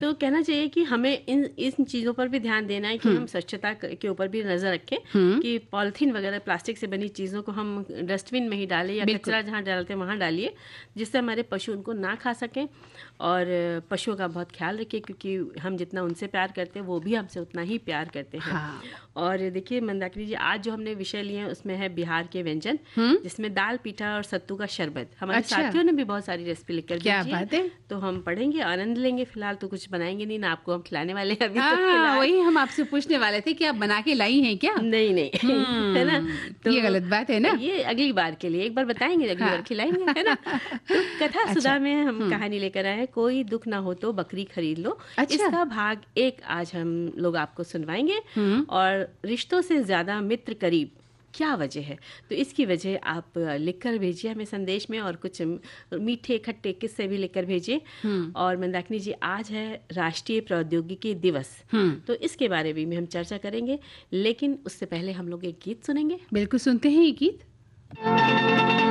तो कहना चाहिए कि हमें इन चीज़ों पर भी ध्यान देना है कि हम स्वच्छता के ऊपर भी नज़र रखें कि पॉलीथीन वगैरह प्लास्टिक से बनी चीज़ों को हम डस्टबिन में ही डालें या कचरा जहाँ डालते हैं वहाँ डालिए, जिससे हमारे पशु उनको ना खा सकें। और पशुओं का बहुत ख्याल रखिए, क्योंकि हम जितना उनसे प्यार करते हैं वो भी हमसे उतना ही प्यार करते हैं। हाँ। और देखिए मंदाकिनी जी, आज जो हमने विषय लिए हैं उसमें है बिहार के व्यंजन, जिसमें दाल पीठा और सत्तू का शरबत। हमारे साथियों ने भी बहुत सारी रेसिपी लिखकर क्या बात है। तो हम पढ़ेंगे, आनंद लेंगे। फिलहाल तो कुछ बनाएंगे नहीं ना, आपको हम खिलाने वाले हैं अभी। हाँ, वही हम आपसे पूछने वाले थे कि आप बना के लाई हैं क्या? नहीं है ना, तो ये गलत बात है ना, ये अगली बार के लिए, एक बार बताएंगे, अगली बार खिलाएंगे, है ना। तो कथा सुधा में हम कहानी लेकर आए हैं, कोई दुख ना हो तो बकरी खरीद लो। इसका भाग 1 आज हम लोग आपको सुनवाएंगे। और रिश्तों से ज्यादा मित्र करीब, क्या वजह है? तो इसकी वजह आप लिखकर भेजिए हमें संदेश में, और कुछ मीठे खट्टे किस्से भी लिखकर भेजिए। और मंदाकिनी जी, आज है राष्ट्रीय प्रौद्योगिकी दिवस, तो इसके बारे में भी हम चर्चा करेंगे, लेकिन उससे पहले हम लोग एक गीत सुनेंगे। बिल्कुल, सुनते हैं ये गीत।